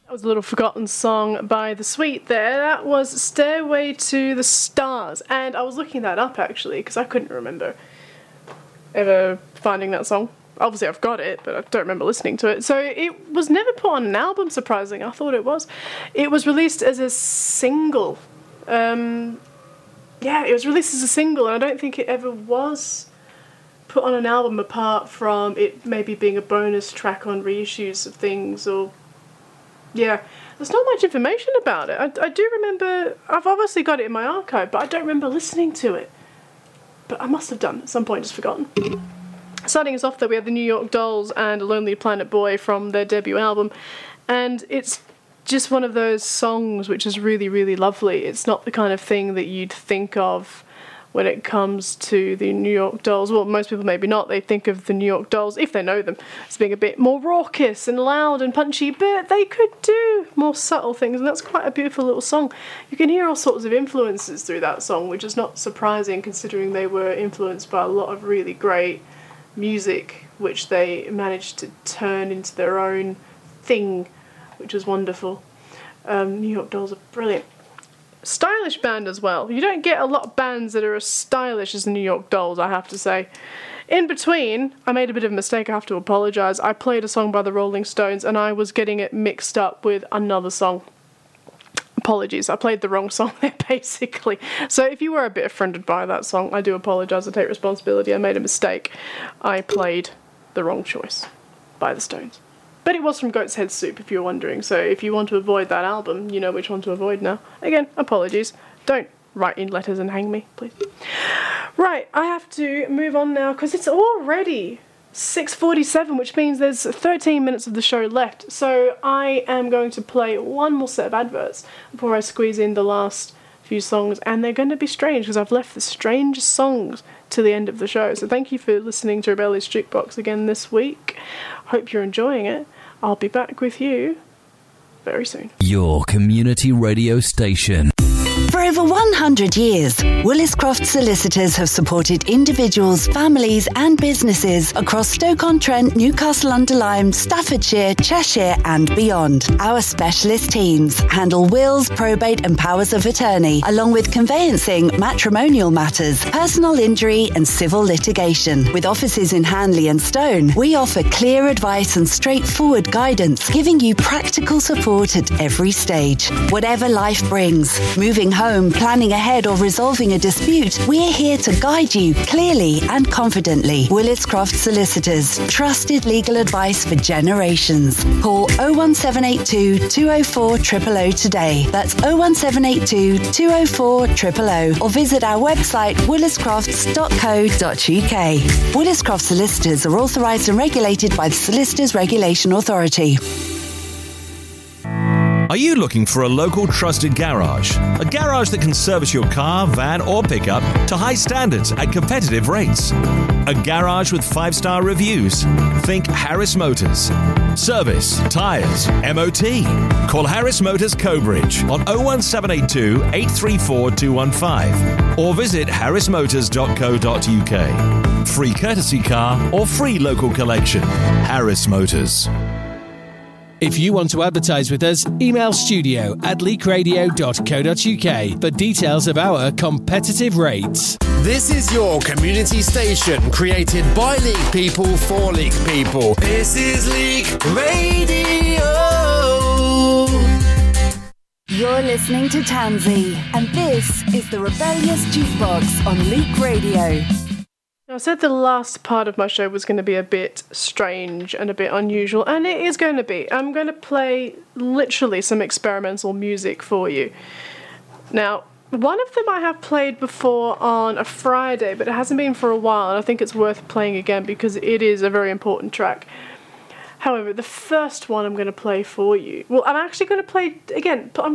That was a little forgotten song by The Sweet there. That was Stairway to the Stars. And I was looking that up, actually, because I couldn't remember ever finding that song. Obviously, I've got it, but I don't remember listening to it. So it was never put on an album, surprisingly. I thought it was. It was released as a single. It was released as a single, and I don't think it ever was put on an album apart from it maybe being a bonus track on reissues of things, or... Yeah, there's not much information about it. I do remember, I've obviously got it in my archive, but I don't remember listening to it. But I must have done at some point, just forgotten. Starting us off though, we have the New York Dolls and A Lonely Planet Boy from their debut album. And it's just one of those songs which is really, really lovely. It's not the kind of thing that you'd think of when it comes to the New York Dolls. Well, most people maybe not. They think of the New York Dolls, if they know them, as being a bit more raucous and loud and punchy, but they could do more subtle things, and that's quite a beautiful little song. You can hear all sorts of influences through that song, which is not surprising considering they were influenced by a lot of really great music, which they managed to turn into their own thing, which was wonderful. New York Dolls are brilliant. Stylish band as well. You don't get a lot of bands that are as stylish as the New York Dolls, I have to say. In between, I made a bit of a mistake, I have to apologise. I played a song by the Rolling Stones and I was getting it mixed up with another song. Apologies, I played the wrong song there, basically. So if you were a bit offended by that song, I do apologise, I take responsibility, I made a mistake. I played the wrong choice by the Stones. But it was from Goat's Head Soup, if you're wondering, so if you want to avoid that album, you know which one to avoid now. Again, apologies. Don't write in letters and hang me, please. Right, I have to move on now, because it's already 6:47, which means there's 13 minutes of the show left. So I am going to play one more set of adverts before I squeeze in the last few songs, and they're going to be strange, because I've left the strangest songs to the end of the show. So thank you for listening to Rebellious Jukebox again this week. Hope you're enjoying it. I'll be back with you very soon. Your community radio station. For over 100 years, Willis Croft Solicitors have supported individuals, families and businesses across Stoke-on-Trent, Newcastle-under-Lyme, Staffordshire, Cheshire and beyond. Our specialist teams handle wills, probate and powers of attorney, along with conveyancing, matrimonial matters, personal injury and civil litigation. With offices in Hanley and Stone, we offer clear advice and straightforward guidance, giving you practical support at every stage. Whatever life brings, moving home, planning ahead or resolving a dispute, we're here to guide you clearly and confidently. Willis Croft Solicitors, trusted legal advice for generations. Call 01782 204 000 today. That's 01782 204 000 or visit our website williscrofts.co.uk. Willis Croft Solicitors are authorised and regulated by the Solicitors Regulation Authority. Are you looking for a local trusted garage? A garage that can service your car, van or pickup to high standards at competitive rates. A garage with 5-star reviews. Think Harris Motors. Service, tyres, MOT. Call Harris Motors Cobridge on 01782 834 215 or visit harrismotors.co.uk. Free courtesy car or free local collection. Harris Motors. If you want to advertise with us, email studio@leakradio.co.uk for details of our competitive rates. This is your community station, created by League people for League people. This is League Radio. You're listening to Tansy, and this is the Rebellious Jukebox on League Radio. I said the last part of my show was going to be a bit strange and a bit unusual, and it is going to be. I'm going to play literally some experimental music for you. Now, one of them I have played before on a Friday, but it hasn't been for a while, and I think it's worth playing again because it is a very important track. However, the first one I'm going to play for you... Well, I'm actually going to play... Again, I'm